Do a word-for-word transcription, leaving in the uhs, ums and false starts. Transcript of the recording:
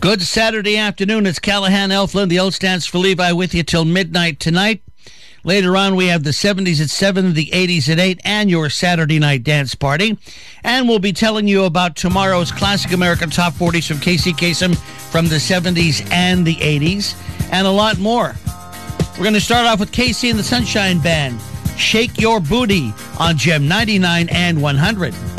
Good Saturday afternoon. It's Callahan Elflin. The L stands for Levi with you till midnight tonight. Later on, we have the seventies at seven, the eighties at eight, and your Saturday night dance party. And we'll be telling you about tomorrow's Classic American Top forties from Casey Kasem from the seventies and the eighties, and a lot more. We're going to start off with Casey and the Sunshine Band. Shake Your Booty on Gem ninety-nine and one hundred.